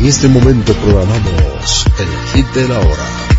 En este momento programamos el hit de la hora.